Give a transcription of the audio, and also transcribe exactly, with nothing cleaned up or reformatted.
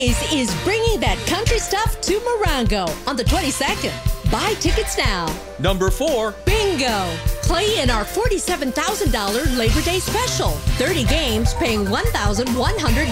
Is, is bringing that country stuff to Morongo on the twenty-second. Buy tickets now. Number four. Bingo. Play in our forty-seven thousand dollars Labor Day special. thirty games paying one thousand one hundred dollars.